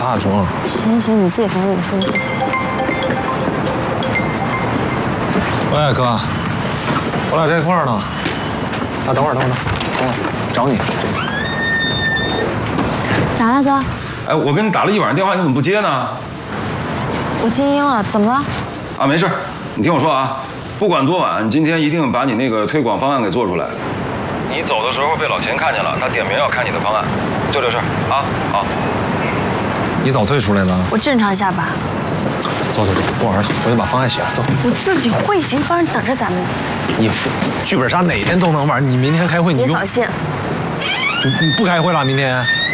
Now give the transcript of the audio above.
差中。 行行，你自己房子里说就行。 喂，哥，我俩在一块儿呢。啊，等会儿，找你。 咋了，哥？ 哎，我跟你打了一晚上电话，你怎么不接呢？ 我静音了，怎么了？ 啊，没事，你听我说啊，不管多晚，今天一定把你那个推广方案给做出来。你走的时候被老钱看见了，他点名要看你的方案，就这事儿啊。好。 你早退出来了？ 我正常下班。 走，不玩了，我先把方案写了。走。 我自己会写，方案等着咱们呢。 你剧本杀哪天都能玩，你明天开会你别扫兴。 你不开会了？明天？